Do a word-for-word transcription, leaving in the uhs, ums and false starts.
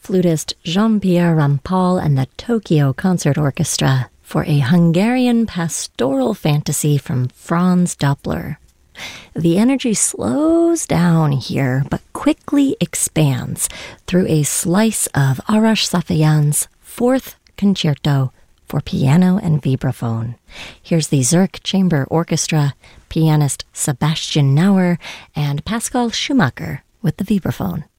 flutist Jean-Pierre Rampal and the Tokyo Concert Orchestra for a Hungarian pastoral fantasy from Franz Doppler. The energy slows down here, but quickly expands through a slice of Arash Safyan's Fourth Concerto for piano and vibraphone. Here's the Zurich Chamber Orchestra, pianist Sebastian Nauer, and Pascal Schumacher with the vibraphone.